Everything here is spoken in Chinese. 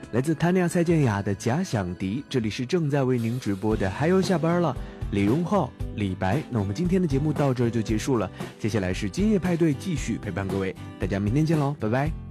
来自谭尼亚蔡健雅的假想敌。这里是正在为您直播的还有下班了，李荣浩、李白。那我们今天的节目到这儿就结束了，接下来是今夜派对继续陪伴各位，大家明天见喽，拜拜。